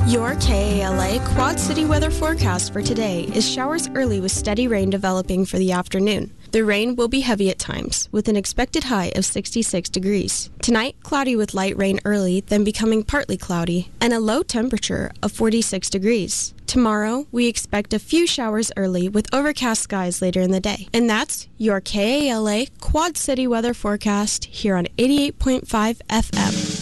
Your KALA Quad City weather forecast for today is showers early with steady rain developing for the afternoon. The rain will be heavy at times, with an expected high of 66 degrees. Tonight, cloudy with light rain early, then becoming partly cloudy, and a low temperature of 46 degrees. Tomorrow, we expect a few showers early with overcast skies later in the day. And that's your KALA Quad City weather forecast here on 88.5 FM.